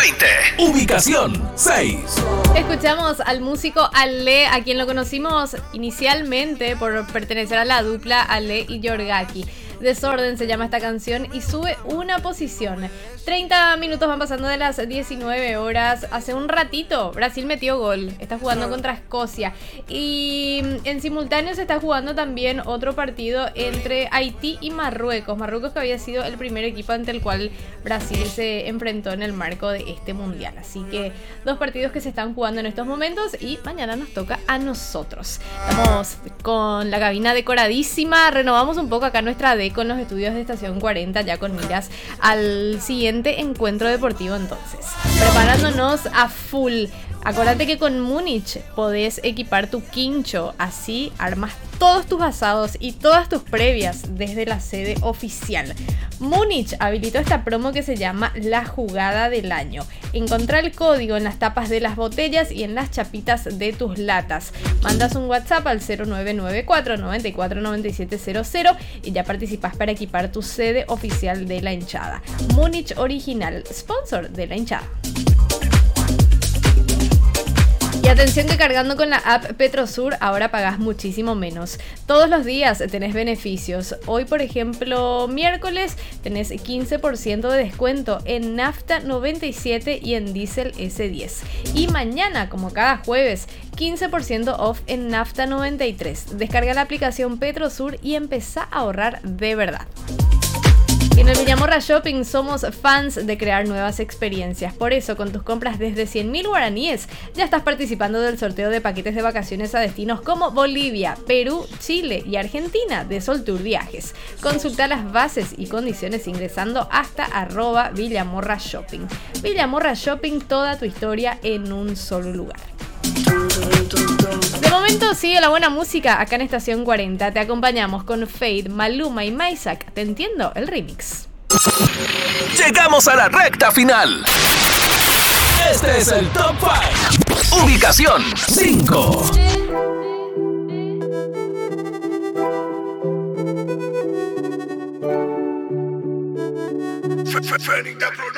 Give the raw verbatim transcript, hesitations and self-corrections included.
veinte. Ubicación seis. Escuchamos al músico Ale, a quien lo conocimos inicialmente por pertenecer a la dupla Ale y Yorgaki. Desorden se llama esta canción y sube una posición. treinta minutos van pasando de las diecinueve horas. Hace un ratito Brasil metió gol. Está jugando contra Escocia. Y en simultáneo se está jugando también otro partido entre Haití y Marruecos. Marruecos, que había sido el primer equipo ante el cual Brasil se enfrentó en el marco de este mundial. Así que dos partidos que se están jugando en estos momentos y mañana nos toca a nosotros. Estamos con la cabina decoradísima. Renovamos un poco acá nuestra D con los estudios de Estación cuarenta, ya con miras al siguiente encuentro deportivo. Entonces, preparándonos a full. Acuérdate que con Múnich podés equipar tu quincho, así armas todos tus asados y todas tus previas desde la sede oficial. Múnich habilitó esta promo que se llama La Jugada del Año. Encontrá el código en las tapas de las botellas y en las chapitas de tus latas. Mandas un WhatsApp al cero nueve nueve cuatro, nueve cuatro nueve siete cero cero y ya participás para equipar tu sede oficial de la hinchada. Múnich Original, sponsor de la hinchada. Y atención que cargando con la app Petrosur ahora pagás muchísimo menos. Todos los días tenés beneficios. Hoy, por ejemplo, miércoles tenés quince por ciento de descuento en nafta noventa y siete y en diésel ese diez. Y mañana, como cada jueves, quince por ciento off en nafta noventa y tres. Descarga la aplicación Petrosur y empezá a ahorrar de verdad. En el Villamorra Shopping somos fans de crear nuevas experiencias. Por eso, con tus compras desde cien mil guaraníes, ya estás participando del sorteo de paquetes de vacaciones a destinos como Bolivia, Perú, Chile y Argentina de Sol Tour Viajes. Consulta las bases y condiciones ingresando hasta arroba Villamorra Shopping. Villamorra Shopping, toda tu historia en un solo lugar. De momento sigue la buena música acá en Estación cuarenta. Te acompañamos con Fade, Maluma y Maisak. Te entiendo, el remix. Llegamos a la recta final. Este es el Top cinco. Ubicación cinco. Federica Production.